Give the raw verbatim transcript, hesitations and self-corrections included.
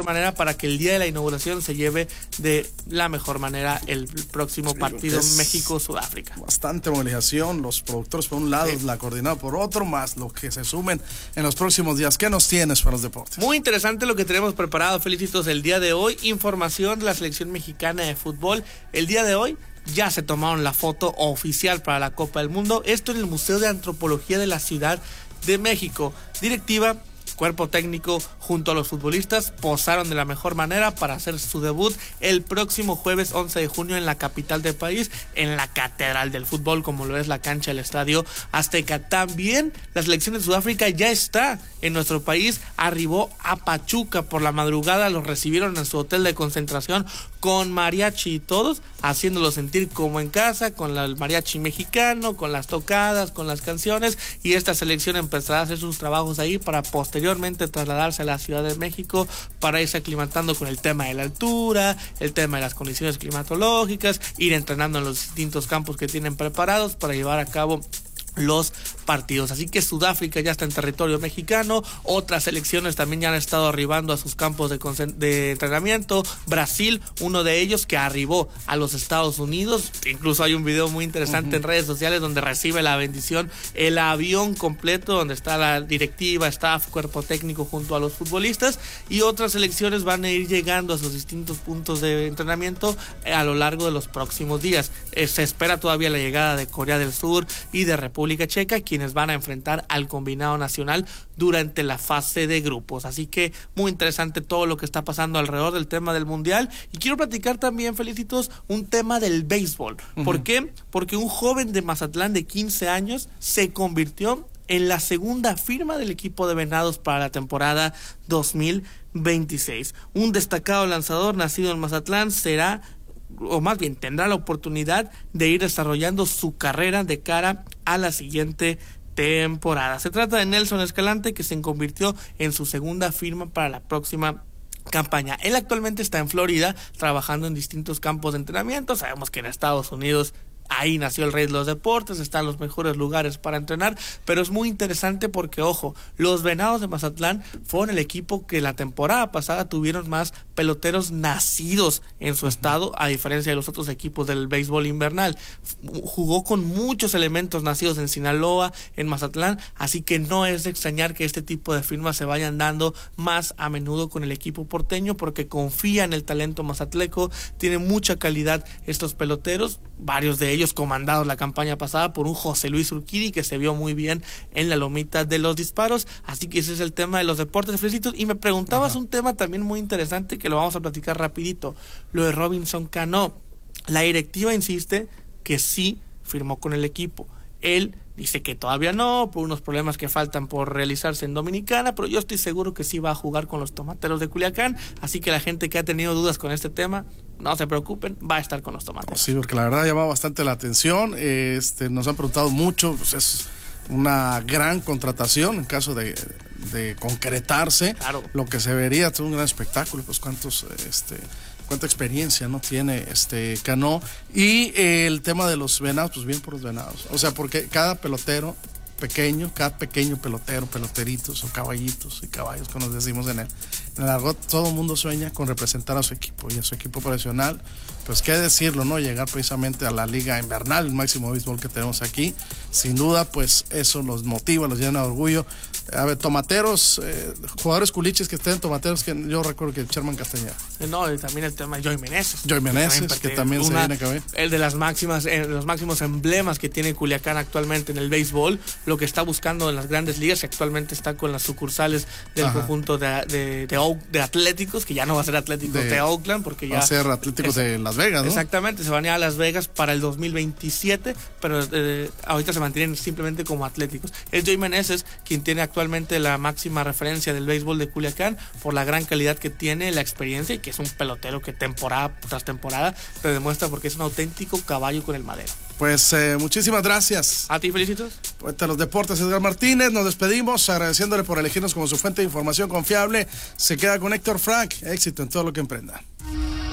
mejor manera para que el día de la inauguración se lleve de la mejor manera el próximo sí, partido México-Sudáfrica. Bastante movilización, los productores por un lado, sí. la coordinada por otro, más lo que se sumen en los próximos días. ¿Qué nos tienes para los deportes? Muy interesante lo que tenemos preparado, Felicitos, el día de hoy. Información de la selección mexicana de fútbol. El día de hoy ya se tomaron la foto oficial para la Copa del Mundo. Esto en el Museo de Antropología de la Ciudad de México. Directiva, cuerpo técnico junto a los futbolistas posaron de la mejor manera para hacer su debut el próximo jueves once de junio en la capital del país, en la catedral del fútbol, como lo es la cancha del Estadio Azteca. También la selección de Sudáfrica ya está en nuestro país, arribó a Pachuca por la madrugada, los recibieron en su hotel de concentración con mariachi y todos, haciéndolo sentir como en casa, con el mariachi mexicano, con las tocadas, con las canciones, y esta selección empezará a hacer sus trabajos ahí para posteriormente trasladarse a la Ciudad de México para irse aclimatando con el tema de la altura, el tema de las condiciones climatológicas, ir entrenando en los distintos campos que tienen preparados para llevar a cabo los partidos. Así que Sudáfrica ya está en territorio mexicano, otras selecciones también ya han estado arribando a sus campos de, de entrenamiento. Brasil, uno de ellos que arribó a los Estados Unidos, incluso hay un video muy interesante uh-huh. en redes sociales donde recibe la bendición el avión completo, donde está la directiva, staff, cuerpo técnico junto a los futbolistas, y otras selecciones van a ir llegando a sus distintos puntos de entrenamiento a lo largo de los próximos días. Eh, se espera todavía la llegada de Corea del Sur y de República República Checa, quienes van a enfrentar al combinado nacional durante la fase de grupos. Así que muy interesante todo lo que está pasando alrededor del tema del mundial. Y quiero platicar también, Felicitos, un tema del béisbol. Uh-huh. ¿Por qué? Porque un joven de Mazatlán de quince años se convirtió en la segunda firma del equipo de Venados para la temporada dos mil veintiséis. Un destacado lanzador nacido en Mazatlán será, o más bien tendrá la oportunidad de ir desarrollando su carrera de cara a la siguiente temporada. Se trata de Nelson Escalante, que se convirtió en su segunda firma para la próxima campaña. Él actualmente está en Florida trabajando en distintos campos de entrenamiento. Sabemos que en Estados Unidos ahí nació el rey de los deportes, están los mejores lugares para entrenar, pero es muy interesante porque, ojo, los Venados de Mazatlán fueron el equipo que la temporada pasada tuvieron más peloteros nacidos en su estado, a diferencia de los otros equipos del béisbol invernal. Jugó con muchos elementos nacidos en Sinaloa, en Mazatlán, así que no es de extrañar que este tipo de firmas se vayan dando más a menudo con el equipo porteño, porque confía en el talento mazatleco, tienen mucha calidad estos peloteros, varios de ellos comandados la campaña pasada por un José Luis Urquidi que se vio muy bien en la lomita de los disparos. Así que ese es el tema de los deportes, Felicitos. Y me preguntabas Ajá. un tema también muy interesante que lo vamos a platicar rapidito, lo de Robinson Cano. La directiva insiste que sí firmó con el equipo. Él dice que todavía no, por unos problemas que faltan por realizarse en Dominicana, pero yo estoy seguro que sí va a jugar con los Tomateros de Culiacán, así que la gente que ha tenido dudas con este tema, no se preocupen, va a estar con los Tomateros. Sí, porque la verdad llama bastante la atención, este, nos han preguntado mucho, pues es una gran contratación en caso de, de concretarse, claro. Lo que se vería es un gran espectáculo, pues cuántos... este cuánta experiencia no tiene este Cano, y eh, el tema de los Venados, pues bien por los Venados, o sea, porque cada pelotero pequeño, cada pequeño pelotero, peloteritos o caballitos y caballos, como nos decimos en el, en el argot, todo el mundo sueña con representar a su equipo y a su equipo profesional, pues qué decirlo, ¿no? Llegar precisamente a la liga invernal, el máximo béisbol que tenemos aquí, sin duda, pues eso los motiva, los llena de orgullo. A ver, tomateros, eh, jugadores culiches que estén tomateros, que yo recuerdo que Sherman Castañeda. No, y también el tema de Joey Meneses. Joey Meneses, que también, que también una, se viene a caber. El de las máximas, eh, los máximos emblemas que tiene Culiacán actualmente en el béisbol, lo que está buscando en las grandes ligas, que actualmente está con las sucursales del Ajá. conjunto de, de, de, de, de Atléticos, que ya no va a ser Atléticos de, de Oakland, porque ya... Va a ser Atléticos es, de Las Vegas, ¿no? Exactamente, se van a ir a Las Vegas para el dos mil veintisiete, pero eh, ahorita se mantienen simplemente como Atléticos. Es Joey Meneses quien tiene actualmente la máxima referencia del béisbol de Culiacán por la gran calidad que tiene, la experiencia, y que es un pelotero que temporada tras temporada te demuestra porque es un auténtico caballo con el madero. Pues eh, muchísimas gracias. A ti, Felicitos. Poeta de los Deportes, Edgar Martínez. Nos despedimos agradeciéndole por elegirnos como su fuente de información confiable. Se queda con Héctor Frank. Éxito en todo lo que emprenda.